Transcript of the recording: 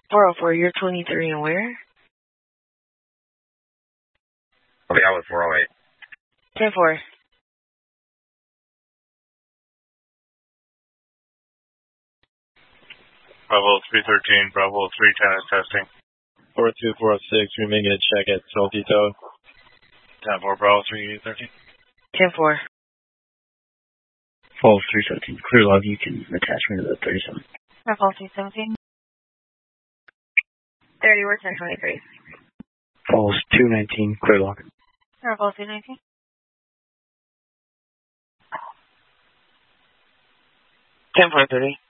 404, you're 23 and where? Okay, I was 408. 10-4. Bravo 313, Bravo 310 is testing. 42406, we may get a check at Saltito. 10-4, Bravo 313. 10-4. Falls 317, clear log, you can attach me to the 37. Falls 317. 30, we're 1023. Falls 219, clear log. Falls 219. 10-4, 30.